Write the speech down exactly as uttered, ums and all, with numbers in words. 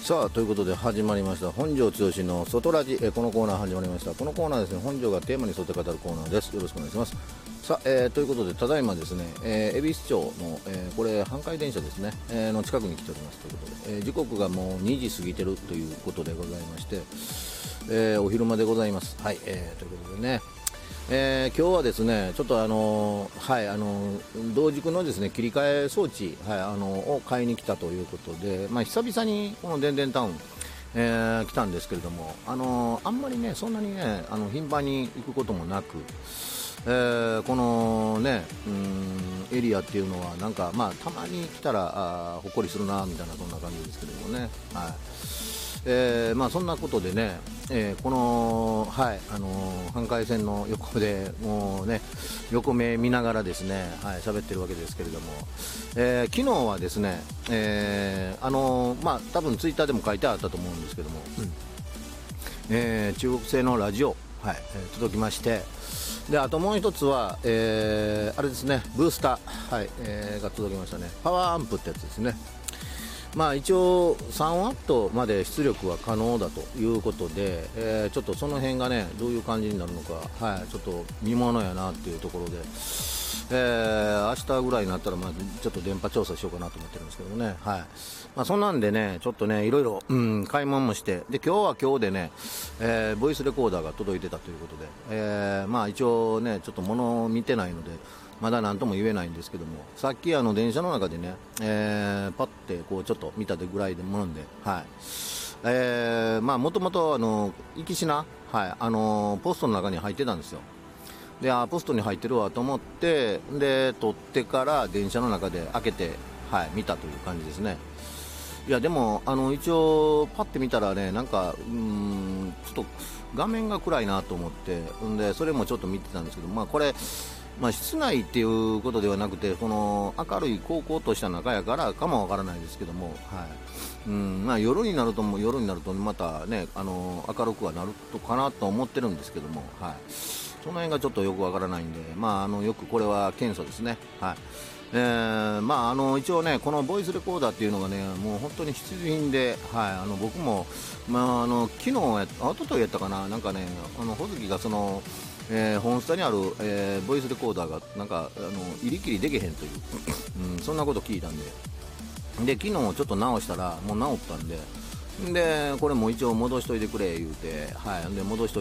さあということで始まりました本庄剛志の外ラジ。えこのコーナー始まりました。このコーナーですね、本庄がテーマに沿って語るコーナーです。よろしくお願いします。さあ、えー、ということでただいまですね、えー、恵比寿町の、えー、これ阪海電車ですね、えー、の近くに来ておりますということで、えー、時刻がもうにじ過ぎてるということでございまして、えー、お昼間でございます。はい、えー、ということでね、えー、今日はですねちょっとあのー、はいあのー、同軸のですね切り替え装置、はいあのー、を買いに来たということで、まあ、久々にこのでんでんタウン、えー、来たんですけれども、あのー、あんまりねそんなにねあの頻繁に行くこともなく、えー、このねうんエリアっていうのはなんかまあたまに来たらあほっこりするなみたいなそんな感じですけれどもね、はいえーまあ、そんなことでね、えー、この、はいあのー、阪海線の横でもうね横目見ながらですね、はい、喋ってるわけですけれども、えー、昨日はですね、えー、あのー、まあ多分ツイッターでも書いてあったと思うんですけども、うんえー、中国製のラジオ、はいえー、届きまして、であともう一つは、えー、あれですねブースター、はいえー、が届きましたね。パワーアンプってやつですね。まあ、一応さんワットまで出力は可能だということで、えー、ちょっとその辺がねどういう感じになるのか、はい、ちょっと見ものやなっていうところで、えー、明日ぐらいになったらまあちょっと電波調査しようかなと思ってるんですけどもね、はいまあ、そんなんでねちょっとねいろいろ、うん、買い物もして、で今日は今日でね、えー、ボイスレコーダーが届いてたということで、えー、まあ一応ねちょっと物を見てないのでまだ何とも言えないんですけども、さっきあの電車の中でね、えー、パッてこうちょっと見たぐらいでもんで、はいえー、まあもともとあの行きしな、はいあのポストの中に入ってたんですよ。であポストに入ってるわと思ってで取ってから電車の中で開けて、はい、見たという感じですね。いやでもあの一応パッて見たらねなんかうーんちょっと画面が暗いなと思ってんでそれもちょっと見てたんですけど、まあこれまあ、室内っていうことではなくてこの明るい高校とした中やからかもわからないですけども、はいうんまあ、夜になるとも夜になるとまたねあの明るくはなるとかなと思ってるんですけども、はい、その辺がちょっとよくわからないんで、まあ、あのよくこれは検査ですね。はいえーまあ、あの一応ねこのボイスレコーダーっていうのがねもう本当に必需品で、はい、あの僕も、まあ、あの昨日や一昨日やったかななんかねあの穂月がそのえー、本スタにある、えー、ボイスレコーダーがなんかあの入り切りできへんという、うん、そんなこと聞いたんで、で昨日ちょっと直したらもう直ったんで、でこれもう一応戻しといてくれ言うて、はい、で戻しといて